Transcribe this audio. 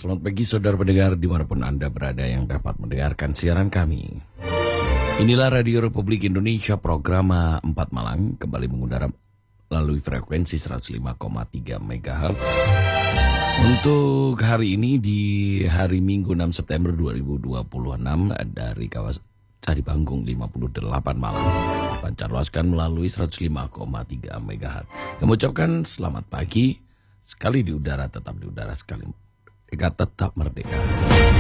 Selamat pagi saudara pendengar dimanapun Anda berada yang dapat mendengarkan siaran kami. Inilah Radio Republik Indonesia program 4 Malang kembali mengudara melalui frekuensi 105,3 MHz. Untuk hari ini di hari Minggu 6 September 2026 dari kawasan Cari Panggung 58 Malang dipancarluaskan melalui 105,3 MHz. Kami ucapkan selamat pagi, sekali di udara tetap di udara, sekali merdeka tetap merdeka.